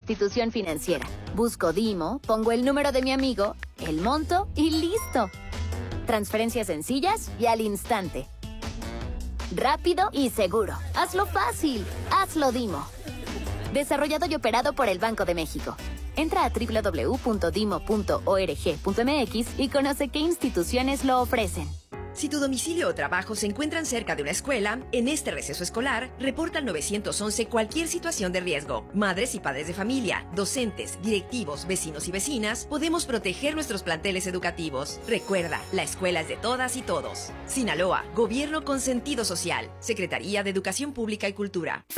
institución financiera. Busco Dimo, pongo el número de mi amigo, el monto y listo. Transferencias sencillas y al instante. Rápido y seguro. Hazlo fácil. Hazlo Dimo. Desarrollado y operado por el Banco de México. Entra a www.dimo.org.mx y conoce qué instituciones lo ofrecen. Si tu domicilio o trabajo se encuentran cerca de una escuela, en este receso escolar, reporta al 911 cualquier situación de riesgo. Madres y padres de familia, docentes, directivos, vecinos y vecinas, podemos proteger nuestros planteles educativos. Recuerda, la escuela es de todas y todos. Sinaloa, Gobierno con sentido social. Secretaría de Educación Pública y Cultura.